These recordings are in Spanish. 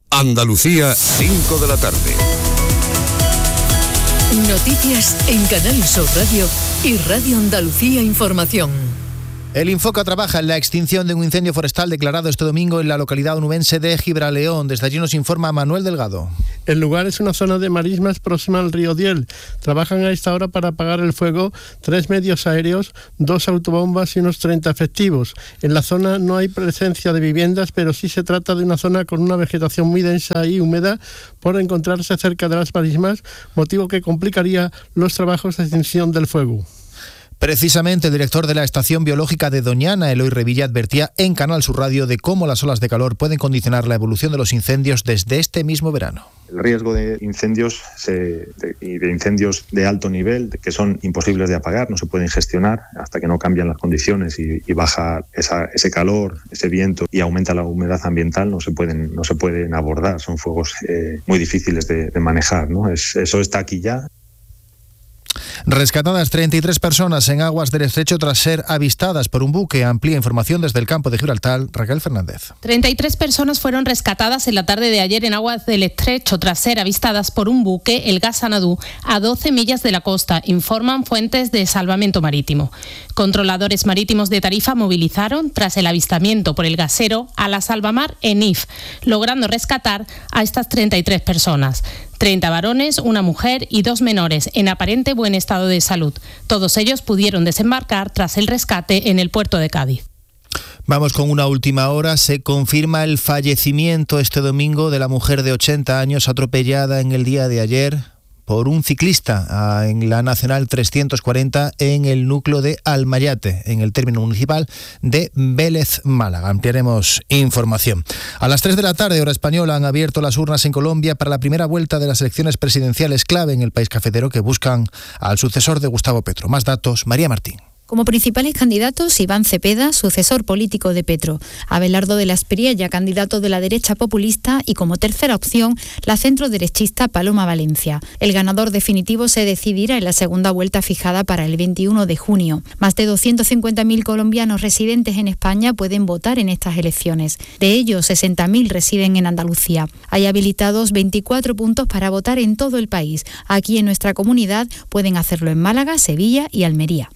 Andalucía, 5 de la tarde. Noticias en Canal Sur Radio y Radio Andalucía Información. El Infoca trabaja en la extinción de un incendio forestal declarado este domingo en la localidad onubense de Gibraleón. Desde allí nos informa Manuel Delgado. El lugar es una zona de marismas próxima al río Diel. Trabajan a esta hora para apagar el fuego 3 medios aéreos, 2 autobombas y unos 30 efectivos. En la zona no hay presencia de viviendas, pero sí se trata de una zona con una vegetación muy densa y húmeda por encontrarse cerca de las marismas, motivo que complicaría los trabajos de extinción del fuego. Precisamente el director de la Estación Biológica de Doñana, Eloy Revilla, advertía en Canal Sur Radio de cómo las olas de calor pueden condicionar la evolución de los incendios desde este mismo verano. El riesgo de incendios y de incendios de alto nivel, que son imposibles de apagar, no se pueden gestionar hasta que no cambian las condiciones y baja ese calor, ese viento y aumenta la humedad ambiental, no se pueden abordar. Son fuegos muy difíciles de manejar, ¿no? Eso está aquí ya. Rescatadas 33 personas en aguas del estrecho tras ser avistadas por un buque. Amplía información desde el campo de Gibraltar, Raquel Fernández. 33 personas fueron rescatadas en la tarde de ayer en aguas del estrecho tras ser avistadas por un buque, el Gas Sanadú, a 12 millas de la costa, informan fuentes de salvamento marítimo. Controladores marítimos de Tarifa movilizaron, tras el avistamiento por el gasero, a la Salvamar en If, logrando rescatar a estas 33 personas. 30 varones, una mujer y 2 menores, en aparente buen estado de salud. Todos ellos pudieron desembarcar tras el rescate en el puerto de Cádiz. Vamos con una última hora. Se confirma el fallecimiento este domingo de la mujer de 80 años atropellada en el día de ayer por un ciclista en la Nacional 340 en el núcleo de Almayate, en el término municipal de Vélez, Málaga. Ampliaremos información. A las 3 de la tarde, hora española, han abierto las urnas en Colombia para la primera vuelta de las elecciones presidenciales clave en el país cafetero que buscan al sucesor de Gustavo Petro. Más datos, María Martín. Como principales candidatos, Iván Cepeda, sucesor político de Petro, Abelardo de la Espriella, candidato de la derecha populista, y como tercera opción, la centroderechista Paloma Valencia. El ganador definitivo se decidirá en la segunda vuelta fijada para el 21 de junio. Más de 250.000 colombianos residentes en España pueden votar en estas elecciones. De ellos, 60.000 residen en Andalucía. Hay habilitados 24 puntos para votar en todo el país. Aquí en nuestra comunidad pueden hacerlo en Málaga, Sevilla y Almería.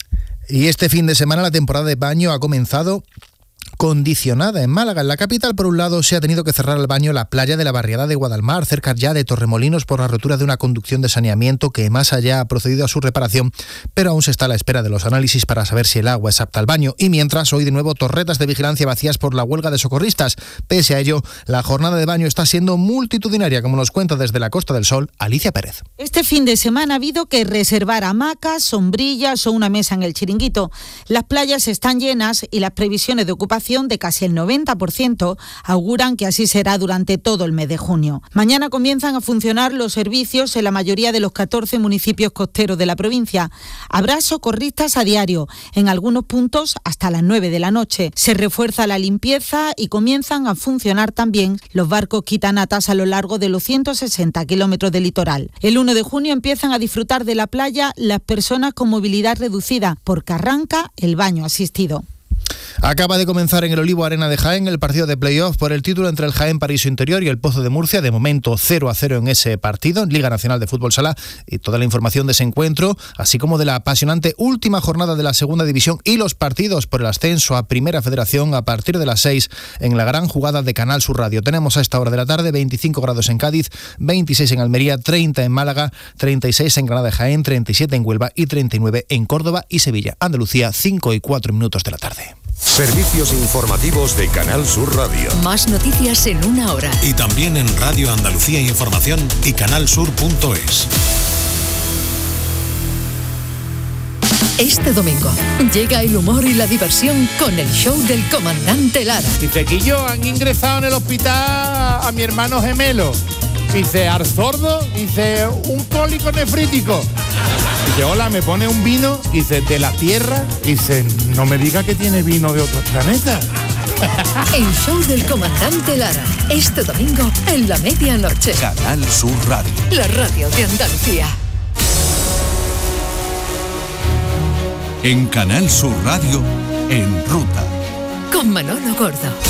Y este fin de semana la temporada de baño ha comenzado condicionada en Málaga. En la capital, por un lado, se ha tenido que cerrar al baño la playa de la barriada de Guadalmar, cerca ya de Torremolinos, por la rotura de una conducción de saneamiento que más allá ha procedido a su reparación, pero aún se está a la espera de los análisis para saber si el agua es apta al baño. Y mientras, hoy de nuevo torretas de vigilancia vacías por la huelga de socorristas. Pese a ello, la jornada de baño está siendo multitudinaria, como nos cuenta desde la Costa del Sol Alicia Pérez. Este fin de semana ha habido que reservar hamacas, sombrillas o una mesa en el Chiringuito. Las playas están llenas y las previsiones de ocupación de casi el 90% auguran que así será durante todo el mes de junio. Mañana comienzan a funcionar los servicios en la mayoría de los 14 municipios costeros de la provincia. Habrá socorristas a diario, en algunos puntos hasta las 9 de la noche. Se refuerza la limpieza y comienzan a funcionar también los barcos quitanatas a lo largo de los 160 kilómetros del litoral. El 1 de junio empiezan a disfrutar de la playa las personas con movilidad reducida, porque arranca el baño asistido. Acaba de comenzar en el Olivo Arena de Jaén el partido de playoff por el título entre el Jaén Paraíso Interior y el Pozo de Murcia. De momento 0-0 en ese partido, Liga Nacional de Fútbol Sala, y toda la información de ese encuentro, así como de la apasionante última jornada de la Segunda División y los partidos por el ascenso a Primera Federación a partir de las 6 en la gran jugada de Canal Sur Radio. Tenemos a esta hora de la tarde 25 grados en Cádiz, 26 en Almería, 30 en Málaga, 36 en Granada de Jaén, 37 en Huelva y 39 en Córdoba y Sevilla. Andalucía, 5:04 de la tarde. Servicios informativos de Canal Sur Radio. Más noticias en una hora. Y también en Radio Andalucía Información y canalsur.es. Este domingo llega el humor y la diversión con el show del comandante Lara. Dice que han ingresado en el hospital a mi hermano gemelo. Dice, al sordo, dice, un cólico nefrítico. Dice, hola, me pone un vino, dice, de la tierra. Dice, no me diga que tiene vino de otros planetas. El show del comandante Lara, este domingo en la medianoche. Canal Sur Radio. La radio de Andalucía. En Canal Sur Radio, En Ruta. Con Manolo Gordo.